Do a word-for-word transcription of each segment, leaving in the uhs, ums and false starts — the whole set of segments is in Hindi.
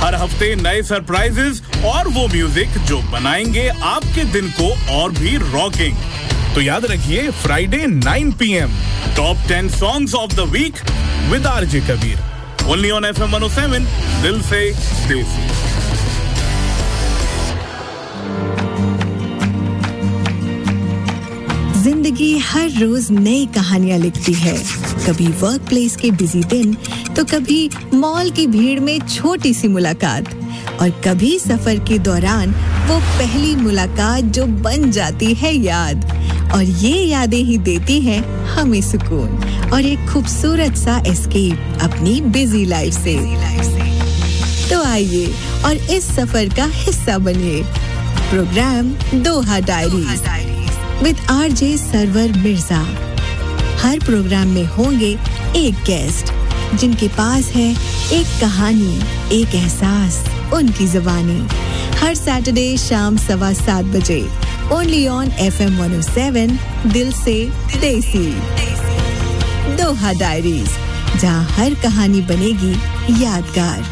हर हफ्ते नए सरप्राइजेस और वो म्यूजिक जो बनाएंगे आपके दिन को और भी रॉकिंग। तो याद रखिए Friday nine P M top ten songs of the week with RJ Kabir only on F M one O seven दिल से देसी। जिंदगी हर रोज नई कहानियां लिखती है, कभी वर्क प्लेस के बिजी दिन तो कभी मॉल की भीड़ में छोटी सी मुलाकात और कभी सफर के दौरान वो पहली मुलाकात जो बन जाती है याद। और ये यादें ही देती हैं हमें सुकून और एक खूबसूरत सा एस्केप अपनी बिजी लाइफ से। तो आइए और इस सफर का हिस्सा बनिए। Programme Doha diaries with RJ server Mirza. Her programme में होंगे एक गेस्ट जिनके पास है एक कहानी, एक एहसास, उनकी जुबानी। हर सैटरडे शाम सवा सात बजे only on F M one O seven दिल से देसी। दोहा डायरीज, जहां हर कहानी बनेगी यादगार।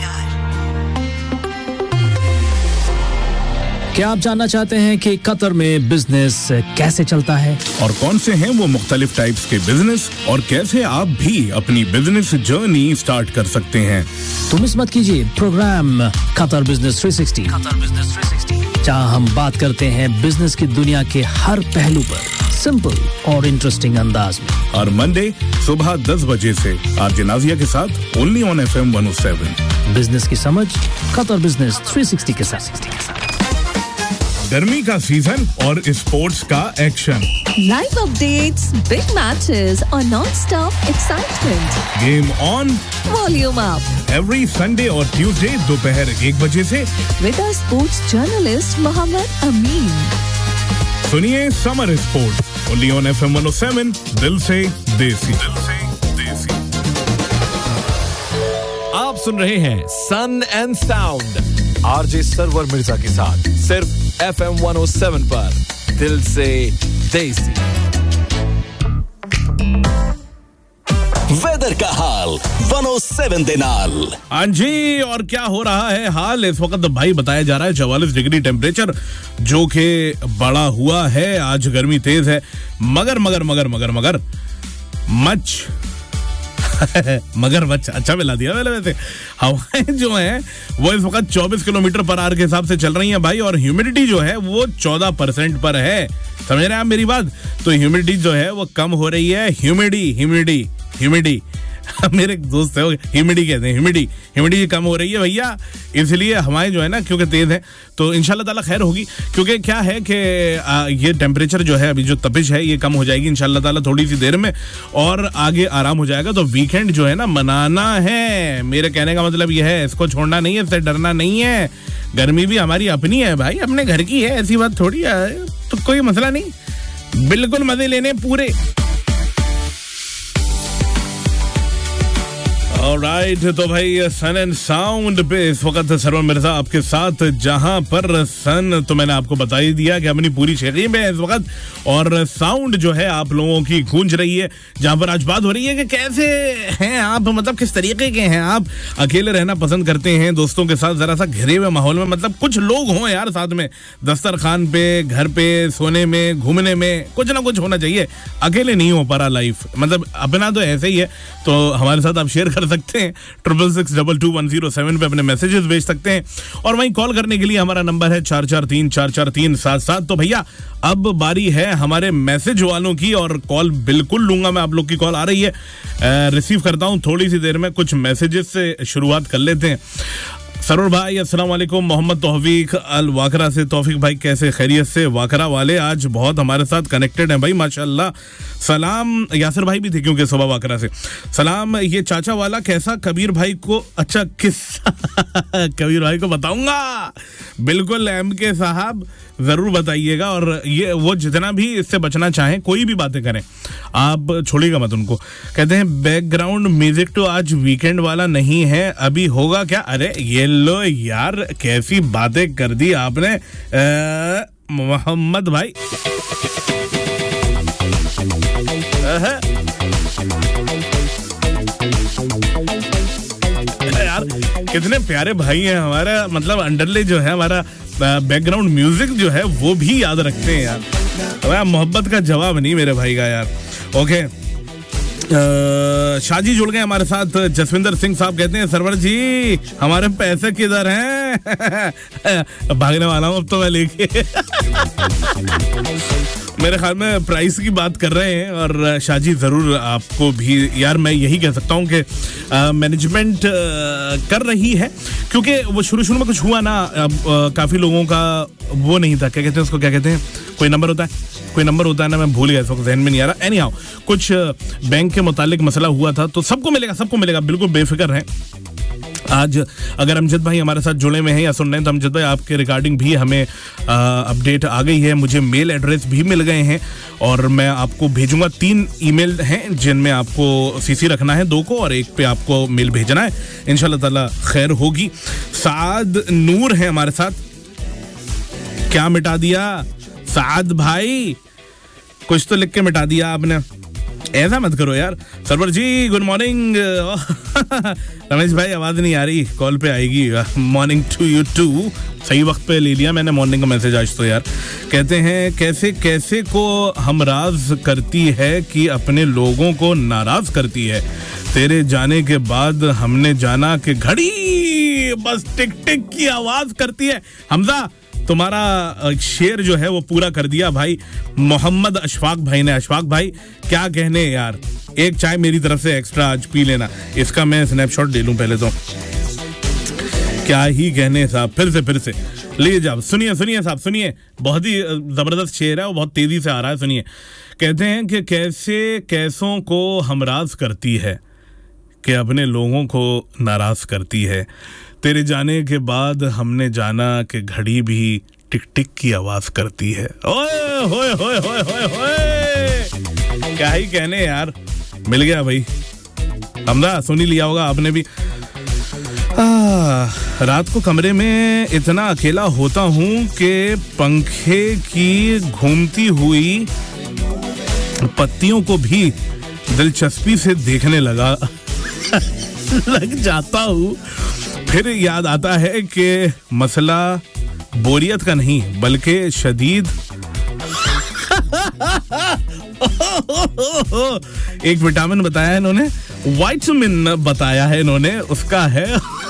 क्या आप जानना चाहते हैं कि कतर में बिजनेस कैसे चलता है और कौन से हैं वो मुख्तलिफ टाइप्स के बिजनेस और कैसे आप भी अपनी बिजनेस जर्नी स्टार्ट कर सकते हैं? तो मिस मत कीजिए programme Qatar business three sixty, Qatar business three sixty, जहां हम बात करते हैं बिजनेस की दुनिया के हर पहलू पर सिंपल और इंटरेस्टिंग अंदाज में। और मंडे सुबह दस बजे से आरजे नाजिया के साथ only on F M one O seven. Business की समझ कतर बिजनेस थ्री सिक्सटी के साथ। गर्मी का सीजन और स्पोर्ट्स का action, live updates, big matches और non-stop excitement. Game on, volume up. Every Sunday और ट्यूसडे दोपहर एक बजे से with our sports journalist Mohammad अमीन। सुनिए summer sports only on F M one O seven दिल से देसी। दिल से देसी। आप सुन रहे हैं सन and sound RJ server Mirza के साथ सिर्फ F M one O seven पर दिल से देसी। वेदर का हाल वन ओ सेवन दे नाल। हाँ जी, और क्या हो रहा है हाल इस वक्त भाई? बताया जा रहा है चौवालीस डिग्री टेम्परेचर जो कि बड़ा हुआ है। आज गर्मी तेज है मगर मगर मगर मगर मगर मच मगर बच्चा अच्छा मिला दिया मैंने। वैसे हवाएं जो हैं वो इस वक्त चौबीस किलोमीटर पर आवर के हिसाब से चल रही हैं भाई, और ह्यूमिडिटी जो है वो चौदह परसेंट पर है। समझ रहे हैं आप मेरी बात? तो ह्यूमिडिटी जो है वो कम हो रही है। ह्यूमिडी ह्यूमिडी ह्यूमिडी मेरे एक दोस्त है ह्यूमिडी कहते हैं, ह्यूमिडी ह्यूमिडी कम हो रही है भैया, इसलिए हवाएं जो है ना क्योंकि तेज है तो इंशाल्लाह ताला खैर होगी। क्योंकि क्या है कि ये टेम्परेचर जो है अभी जो तपिश है ये कम हो जाएगी इंशाल्लाह ताला थोड़ी सी देर में, और आगे आराम हो जाएगा। तो वीकेंड जो है ना मनाना है। मेरे कहने का मतलब ये है, इसको छोड़ना नहीं है, इससे डरना नहीं है। गर्मी भी हमारी अपनी है भाई, अपने घर की है, ऐसी बात थोड़ी है। तो कोई मसला नहीं, बिल्कुल मजे लेने पूरे। ऑलराइट, तो भाई सन एंड साउंड पे इस वक्त सरवर मिर्जा आपके साथ, जहां पर सन तो मैंने आपको बता ही दिया कि अपनी पूरी शहरी में इस वक्त, और साउंड जो है आप लोगों की गूंज रही है। जहां पर आज बात हो रही है कि कैसे हैं आप, मतलब किस तरीके के हैं आप। अकेले रहना पसंद करते हैं, दोस्तों के साथ जरा सा घिरे हुए माहौल में, मतलब कुछ लोग हों यार साथ में, दस्तरखान पे, घर पे, सोने में, घूमने में, कुछ ना कुछ होना चाहिए। अकेले नहीं हो पा रहा लाइफ, मतलब अपना तो ऐसे ही है। तो हमारे साथ आप शेयर कर सकते हैं triple six double two one zero seven पे अपने मैसेजेस भेज सकते हैं, और वहीं कॉल करने के लिए हमारा नंबर है चार चार तीन चार चार तीन सात सात। तो भैया अब बारी है हमारे मैसेज वालों की, और कॉल बिल्कुल लूंगा मैं, आप लोग की कॉल आ रही है, रिसीव करता हूं थोड़ी सी देर में। कुछ मैसेजेस से शुरुआत कर लेते हैं। सरोर भाई अस्सलाम वालेकुम, मोहम्मद तौफीक अल वाकरा से। तौफीक भाई कैसे, खैरियत से? वाकरा वाले आज बहुत हमारे साथ कनेक्टेड हैं भाई माशाल्लाह। सलाम, यासिर भाई भी थे क्योंकि सुबह वाकरा से। सलाम, ये चाचा वाला कैसा कबीर भाई को, अच्छा किस्सा कबीर भाई को बताऊंगा बिल्कुल एम के साहब, जरूर बताइएगा। और ये वो जितना भी इससे बचना चाहें, कोई भी बातें करें आप छोड़िएगा मत उनको। कहते हैं बैकग्राउंड म्यूजिक तो आज वीकेंड वाला नहीं है, अभी होगा क्या? अरे ये लो यार, कैसी बातें कर दी आपने मोहम्मद भाई। यार कितने प्यारे भाई हैं हमारा, मतलब अंडरले जो है हमारा बैकग्राउंड म्यूजिक जो है वो भी याद रखते हैं यार। मोहब्बत का जवाब नहीं मेरे भाई का यार। ओके, शाजी जुड़ गए हमारे साथ। जसविंदर सिंह साहब कहते हैं सरवर जी हमारे पैसे किधर हैं? भागने वाला हूँ अब तो मैं लेके। मेरे ख्याल में प्राइस की बात कर रहे हैं और शाजी जरूर आपको भी यार मैं यही कह सकता हूँ कि मैनेजमेंट कर रही है, क्योंकि वो शुरू शुरू में कुछ हुआ ना, काफी लोगों का वो नहीं था, क्या कहते हैं उसको, क्या कहते हैं, कोई नंबर होता है कोई नंबर होता है ना, मैं भूल गया, इस वक्त जहन में नहीं आ रहा। एनी हाउ कुछ बैंक के मुतालिक मसला हुआ था, तो सबको मिलेगा सबको मिलेगा, बिल्कुल बेफिक्र हैं। आज अगर अमजद भाई हमारे साथ जुड़े में हैं या सुन रहे हैं तो अमजद भाई आपके रिगार्डिंग भी हमें आ, अपडेट आ गई है, मुझे मेल एड्रेस भी मिल गए हैं और मैं आपको भेजूंगा। तीन ईमेल हैं जिनमें आपको सीसी रखना है, दो को, और एक पे आपको मेल भेजना है। इंशाल्लाह ताला खैर होगी। साद नूर है हमारे साथ। क्या मिटा दिया साद भाई? कुछ तो लिख के मिटा दिया आपने, ऐसा मत करो यार। सरवर जी गुड मॉर्निंग। रमेश भाई आवाज नहीं आ रही, कॉल पे आएगी। Morning to you to. सही वक्त पे ले लिया मैंने मॉर्निंग का मैसेज आज तो यार। कहते हैं कैसे कैसे को हम राज करती है कि अपने लोगों को नाराज करती है। तेरे जाने के बाद हमने जाना कि घड़ी बस टिक टिक की आवाज करती है। हमजा तुम्हारा शेर जो है वो पूरा कर दिया भाई। मोहम्मद अशफाक भाई ने। अशफाक भाई क्या कहने यार, एक चाय मेरी तरफ से एक्स्ट्रा आज पी लेना। इसका मैं स्नैपशॉट ले लूं पहले तो। क्या ही कहने साहब, फिर से फिर से ले जाओ। सुनिए सुनिए साहब सुनिए, बहुत ही जबरदस्त शेर है, वो बहुत तेजी से आ रहा है, सुनिए। कहते हैं कि कैसे कैसों को हमराज करती है कि अपने लोगों को नाराज करती है। तेरे जाने के बाद हमने जाना कि घड़ी भी टिक टिक की आवाज करती है। ओए होए होए होए होए होए, क्या ही कहने यार। मिल गया भाई, हमदा सुन ही लिया होगा आपने भी। आ, रात को कमरे में इतना अकेला होता हूँ कि पंखे की घूमती हुई पत्तियों को भी दिलचस्पी से देखने लगा लग जाता हूँ। फिर याद आता है कि मसला बोरियत का नहीं बल्कि शदीद एक विटामिन बताया है इन्होंने, वाइटामिन बताया है इन्होंने, उसका है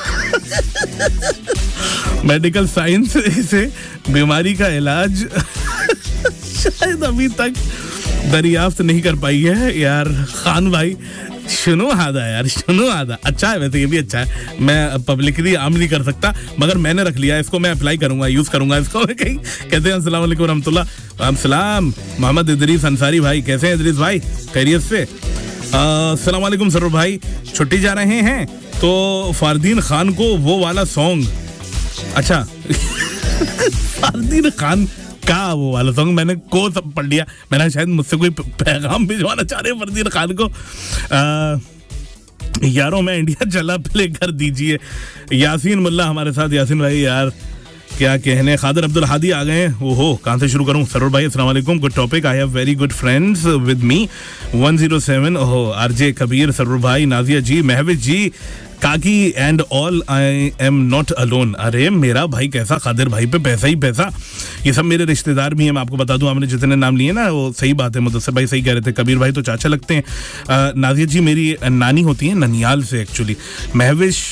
मेडिकल साइंस से बीमारी का इलाज शायद अभी तक दरियाफ्त नहीं कर पाई है। यार खान भाई सुनो आधा यार, सुनो आधा। अच्छा है वैसे, ये भी अच्छा है। मैं पब्लिकली आम नहीं कर सकता मगर मैंने रख लिया इसको, मैं अप्लाई करूंगा, यूज करूंगा इसको कहीं। कहते हैं अस्सलाम वालेकुम रहमतुल्लाह। अस्सलाम मोहम्मद इदरीस अंसारी भाई, कैसे हैं इदरीस भाई, खैरियत से? अस्सलाम वालेकुम सर भाई, छुट्टी जा रहे हैं तो फारदीन खान को वो वाला सॉन्ग, अच्छा फारदीन खान का वो वाला सॉन्ग मैंने को सब पढ़ लिया, मैंने शायद मुझसे कोई पैगाम भिजवाना चाह रहे फरदीन खान को। आ, यारों में इंडिया चला प्ले कर दीजिए। यासीन मुल्ला हमारे साथ। यासीन भाई यार क्या कहने। खादर अब्दुल हादी आ गए। ओहो कहाँ से शुरू करूँ? सरोर भाई अस्सलाम वालेकुम, good topic, I have very good friends with me one zero seven. ओहो आरजे कबीर, सरोर भाई, नाजिया जी, महविश जी, काकी and all, I am not alone. अरे मेरा भाई कैसा, खादिर भाई पे पैसा ही पैसा। ये सब मेरे रिश्तेदार भी हैं, मैं आपको बता दूं, आपने जितने नाम लिए ना वो सही बात है। मुदस्सिर भाई सही कह रहे थे, कबीर भाई तो चाचा लगते हैं। नाजिया जी मेरी नानी होती हैं ननियाल से एक्चुअली, महविश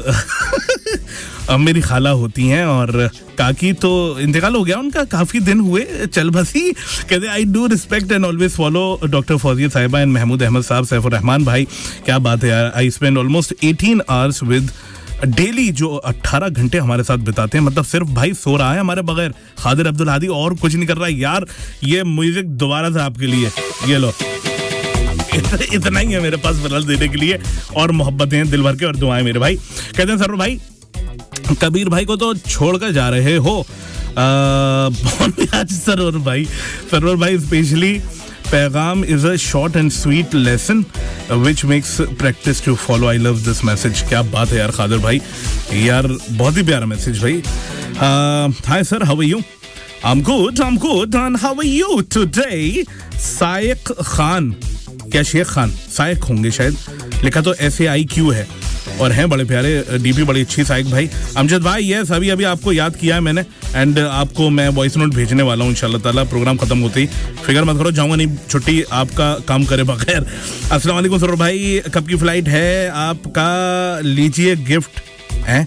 मेरी खाला होती हैं, और काकी तो इंतकाल हो गया उनका, काफी दिन हुए, चल बसी। कहते I do respect and always follow doctor Fauzia साहिबा एंड महमूद अहमद साहब, सैफुर रहमान भाई, क्या बात है यार। I spend almost eighteen hours with daily, जो अट्ठारह घंटे हमारे साथ बिताते हैं, मतलब सिर्फ भाई सो रहा है हमारे बगैर। खादिर अब्दुल हादी और कुछ नहीं कर रहा यार। ये म्यूजिक दोबारा से आपके लिए, ये लो इतना ही है मेरे पास फिलहाल देने के लिए, और मोहब्बतें दिल भर के और दुआएं मेरे भाई। कहते हैं सर भाई कबीर भाई को तो छोड़कर जा रहे हो। आज सरवर भाई सरवर भाई स्पेशली पैगाम is a short and sweet lesson which makes practice to follow. I love this message. क्या बात है यार खादिर भाई, यार बहुत ही प्यारा मैसेज भाई। Hi sir, how are you? I am good, I am good, and how are you today? साइक खान, क्या शेख खान? साइक होंगे शायद, लिखा तो एस ए आई क्यू है। और हैं बड़े प्यारे, डीपी बड़ी अच्छी साइक भाई। अमजद भाई यस, अभी अभी आपको याद किया है मैंने एंड आपको मैं वॉइस नोट भेजने वाला हूँ इंशाल्लाह ताला प्रोग्राम खत्म होते ही। फिक्र मत करो, जाऊंगा नहीं छुट्टी, आपका काम करे बगैर। अस्सलाम वालेकुम सरोर भाई, कब की फ्लाइट है आपका, लीजिए गिफ्ट है।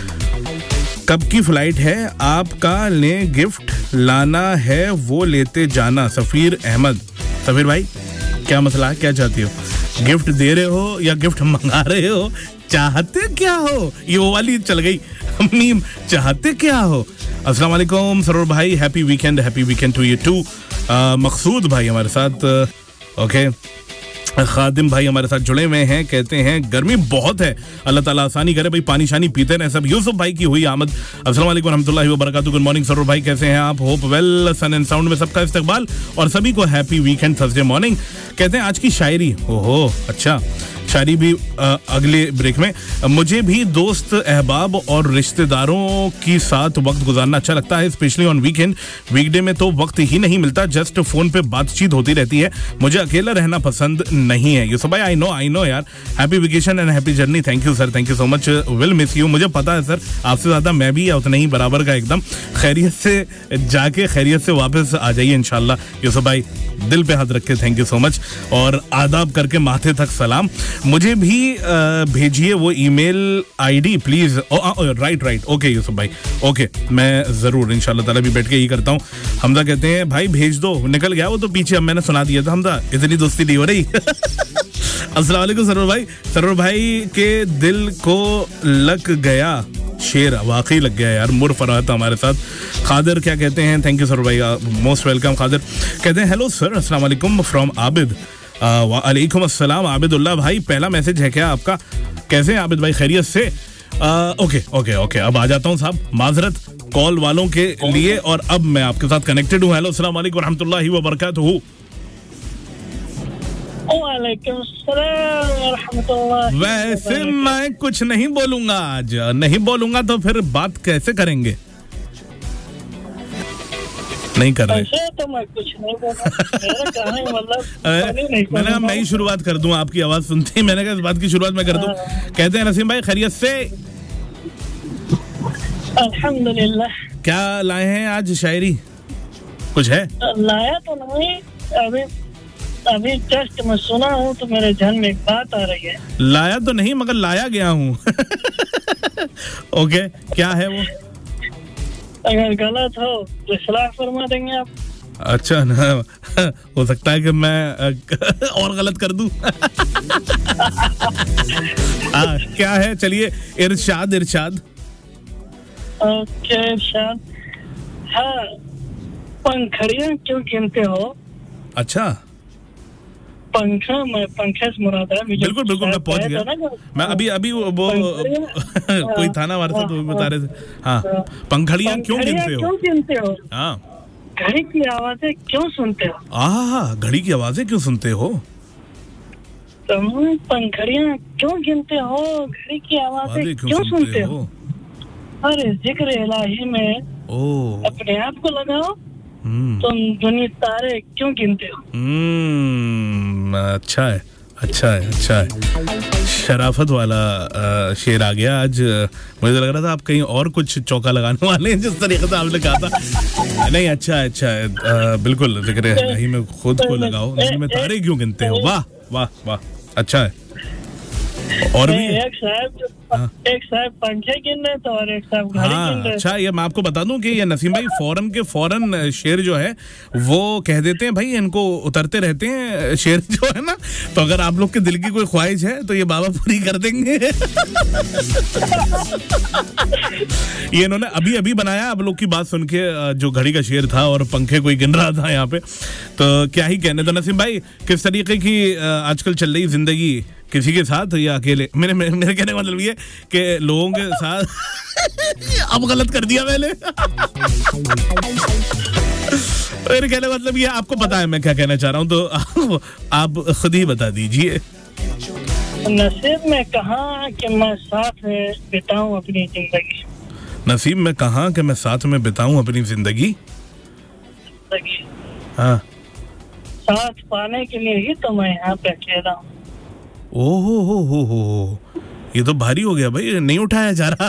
कब की फ्लाइट है आपका, ले गिफ्ट, लाना है वो लेते जाना। सफीर अहमद। सफीर भाई क्या मसला है, क्या चाहती हो, गिफ्ट दे रहे हो या गिफ्ट मंगा रहे हो, चाहते क्या हो, ये वो वाली चल गई मीम, चाहते क्या हो। अस्सलाम वालेकुम सरोर भाई, happy weekend, happy weekend to you to. मकसूद भाई हमारे साथ, ओके खादिम भाई हमारे साथ जुड़े हुए हैं, कहते हैं गर्मी बहुत है, अल्लाह ताला आसानी करे भाई, पानी शानी पीते रहे सब। यूसुफ भाई की हुई आमद। अस्सलाम वालेकुम रहमतुल्लाहि व बरकातहू, गुड मॉर्निंग सरोर भाई, कैसे हैं आप, hope well. Sun and sound में सबका इस्तकबाल और सभी को हैप्पी वीकेंड थर्सडे मॉर्निंग। कहते हैं आज की शायरी, ओहो अच्छा, शायरी भी आ, अगले ब्रेक में। मुझे भी दोस्त अहबाब और रिश्तेदारों के साथ वक्त गुजारना अच्छा लगता है, स्पेशली ऑन वीकेंड। वीकडे में तो वक्त ही नहीं मिलता, जस्ट फोन पे बातचीत होती रहती है, मुझे अकेला रहना पसंद नहीं है। यूसुफ भाई आई नो आई नो यार, happy vacation and happy journey. Thank you sir, thank you so much, will miss you. मुझे पता है सर, आपसे ज्यादा मैं भी उतना ही बराबर का एकदम। खैरियत से जाके खैरियत से वापस आ जाइए इंशाल्लाह। यूसुफ भाई दिल पे हाथ रखे, थैंक यू सो मच, और आदाब करके माथे तक सलाम। मुझे भी भेजिए वो email ID please. Right right okay Yusuf भाई, ओके मैं जरूर इंशाल्लाह ताला भी बैठ के ही करता हूँ। हमदा कहते हैं भाई भेज दो, निकल गया वो तो पीछे, अब मैंने सुना दिया था। हमदा इतनी दोस्ती नहीं हो रही अस्सलाम वालेकुम सरोर भाई, सरोर भाई के दिल को लग गया शेर, वाकई लग गया यार। मुर फराहत हमारे साथ। खादर क्या कहते हैं, थैंक यू सर भाई, मोस्ट वेलकम। खादर कहते हैं हेलो सर, अस्सलाम वालेकुम फ्रॉम आबिद। वालेकुम अस्सलाम आबिदुल्लाह भाई, पहला मैसेज है क्या आपका, कैसे हैं आबिद भाई, खैरियत से। ओके ओके ओके अब आ जाता हूँ साहब, माजरत कॉल वालों के लिए, और अब मैं आपके साथ कनेक्टेड हूँ। हेलो अस्सलाम वालेकुम रहमतुल्लाहि व बरकातहू। वालेकुम सलाम व रहमतुल्लाह। वैसे मैं कुछ नहीं बोलूंगा आज, नहीं बोलूंगा तो फिर बात कैसे करेंगे, नहीं कर रहे तो मैं कुछ नहीं बोला, मेरा कहां मतलब मैंने कहा मैं ही शुरुआत कर दूं, आपकी आवाज सुनते ही मैंने कहा इस बात की शुरुआत मैं कर दूं। कहते हैं नसीम भाई खैरियत से, अल्हम्दुलिल्लाह। क्या लाए हैं आज शायरी, कुछ है? लाया तो नहीं, अभी अभी जस्ट मैं सुना हूँ तो मेरे ध्यान में एक बात आ रही है। लाया तो नहीं मगर लाया गया हूँ ओके क्या है वो? अगर गलत हो तो इस्लाह फरमा देंगे आप। अच्छा ना, हो सकता है कि मैं और गलत कर दूं आ, क्या है, चलिए इरशाद इरशाद। ओके इरशाद। हाँ, पंखड़ियाँ क्यों गिनते हो? अच्छा पंखा, मैं पंखे से मुराद है। बिल्कुल बिल्कुल मैं पहुंच गया, मैं अभी अभी वो कोई था ना हमारे साथ वो बता रहे थे। हाँ, पंखड़ियाँ क्यों गिनते हो? क्यों गिनते हो? हाँ, घड़ी की आवाजें क्यों सुनते हो? आह, घड़ी की आवाजें क्यों सुनते हो? तुम पंखड़ियाँ क्यों गिनते हो? घड़ी की आवाजें क्यों सुनते हो? अरे जिक्र इलाही में ओ अपने आप को लगाओ, तुम दुनिया तारे क्यों गिनते हो? हम्म, अच्छा है अच्छा है अच्छा है। शराफत वाला आ, शेर आ गया आज। मुझे लग रहा था आप कहीं और कुछ चौका लगाने वाले हैं जिस तरीके से आपने कहा था। नहीं अच्छा है अच्छा है, आ, बिल्कुल जिक्र इलाही में खुद को लगाओ, में तारे क्यों गिनते हो? वाह वाह वाह, अच्छा है। और भी एक साहब एक साहब पंखे गिन रहे थे और एक साहब घड़ी गिन रहे। अच्छा, ये मैं आपको बता दूं कि ये नसीम भाई फौरन के फौरन शेर जो है वो कह देते हैं भाई, इनको उतरते रहते हैं शेर जो है ना, तो अगर आप लोग के दिल की कोई ख्वाहिश है तो ये बाबा पूरी कर देंगे ये इन्होंने अभी अभी बनाया, आप लोग की बात सुन के, जो घड़ी का शेर था और पंखे कोई गिन रहा था यहाँ पे, तो क्या ही कहने। तो नसीम भाई किस तरीके की आजकल चल रही जिंदगी, किसी के साथ या अकेले? मेरे मेरे कहने का मतलब ये कि लोगों के साथ अब गलत कर दिया मैंने मेरे कहने का मतलब ये, आपको पता है मैं क्या कहना चाह रहा हूँ, तो आप खुद ही बता दीजिए। नसीब में कहा कि मैं साथ में बिताऊं अपनी जिंदगी, नसीब में कहा कि मैं साथ में बिताऊं अपनी जिंदगी। हाँ, साथ पाने के लिए ही तो मैं यहाँ पे अकेला हूँ। ओहो हो हो हो, ये तो भारी हो गया भाई, नहीं उठाया जा रहा।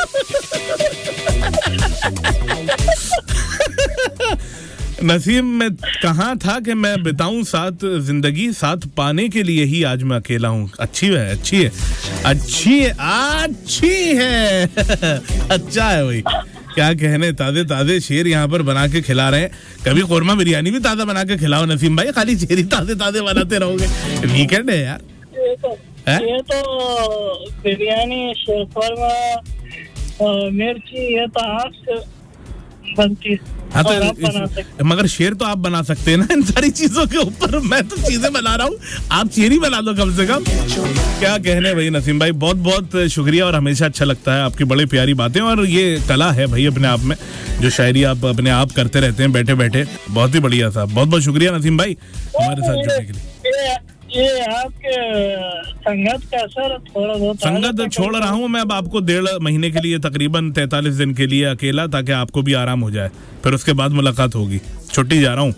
नसीब में कहाँ था कि मैं बिताऊं साथ जिंदगी, साथ पाने के लिए ही आज मैं अकेला हूँ। अच्छी है, अच्छी है, अच्छी है, अच्छी है। अच्छा है भाई, क्या कहने, ताजे ताजे शेर यहाँ पर बना के खिला रहे हैं। कभी कोरमा बिरयानी भी ताजा बना के खिलाओ नसीम भाई, खाली शेर ही ताजे ताजे बनाते रहोगे। वीकेंड है यार। ये तो, ये तो बिरयानी, शेर कोरमा, मिर्ची, ये तो आग से बनती है। हाँ तो मगर शेर तो आप बना सकते हैं ना इन सारी चीजों के ऊपर। मैं तो चीजें बना रहा हूँ, आप शेर ही बना दो कम से कम। क्या कहने भाई नसीम भाई, बहुत बहुत शुक्रिया। और हमेशा अच्छा लगता है आपकी बड़ी प्यारी बातें, और ये कला है भाई अपने आप में, जो शायरी आप अपने आप करते रहते हैं बैठे बैठे। बहुत ही बढ़िया साहब, बहुत बहुत शुक्रिया नसीम भाई हमारे साथ जुड़ने के लिए। ये आपके संगत का असर थोड़ा बहुत। संगत छोड़ रहा हूँ मैं अब आपको डेढ़ महीने के लिए, तकरीबन तैतालीस दिन के लिए अकेला, ताकि आपको भी आराम हो जाए। फिर उसके बाद मुलाकात होगी। छुट्टी जा रहा हूँ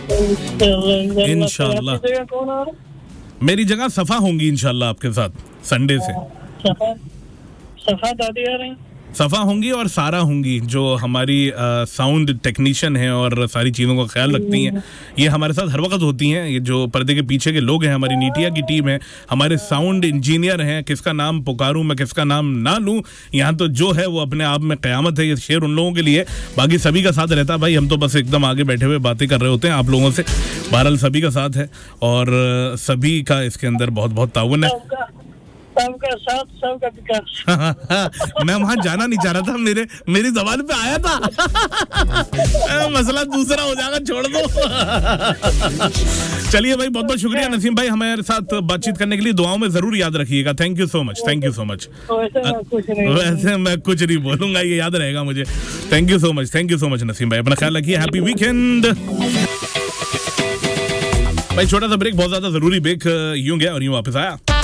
इंशाल्लाह। मेरी जगह सफा होंगी इंशाल्लाह आपके साथ संडे से। सफा, सफा दादी आ रही, सफा होंगी और सारा होंगी, जो हमारी साउंड टेक्नीशियन है और सारी चीज़ों का ख्याल रखती हैं। ये हमारे साथ हर वक्त होती हैं। ये जो पर्दे के पीछे के लोग हैं, हमारी नीटिया की टीम है, हमारे साउंड इंजीनियर हैं। किसका नाम पुकारूं मैं, किसका नाम ना लूं, यहाँ तो जो है वो अपने आप में क़यामत है। ये शेर उन लोगों के लिए, बाकी सभी का साथ रहता है भाई। हम तो बस एकदम आगे बैठे हुए बातें कर रहे होते हैं आप लोगों से। बहरहाल सभी का साथ है और सभी का इसके अंदर बहुत बहुत ताउन है। सबका साथ, सबका विकास। मैं वहां जाना नहीं चाह रहा था, मेरे मेरी जबान पे आया था। मसला दूसरा हो जाएगा, छोड़ दो। चलिए भाई, बहुत बहुत शुक्रिया नसीम भाई हमारे साथ बातचीत करने के लिए। दुआओं में जरूर याद रखिएगा। Thank you so much, thank you so much. वैसे मैं कुछ नहीं बोलूंगा, ये याद रहेगा मुझे। Thank you so much, thank you so much Naseem भाई, अपना ख्याल रखिए। हैप्पी वीकेंड भाई। छोटा सा ब्रेक, बहुत ज्यादा जरूरी ब्रेक, यूं गया और यूं वापस आया।